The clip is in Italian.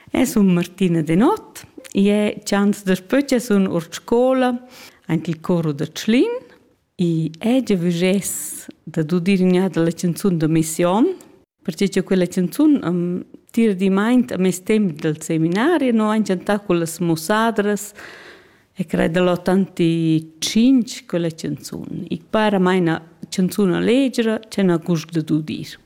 Sun Martina Denot, chans derpötgia sun ord scola, aint il coro da Tschlin, già vüges da dudir igna della canzun da Mission, perché quella canzun tira di maint a mes temp del seminario, no han cantà quelles mossadras, credo l'85 quella canzun. I para mai una canzun allegra, c'è una gust da dudir.